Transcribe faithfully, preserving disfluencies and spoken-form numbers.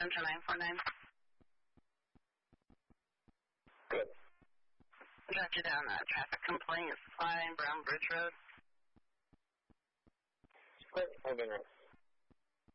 Center nine four nine. Good. Got you down uh, traffic complaint, Fine, Brown Bridge Road. Great. I've been right.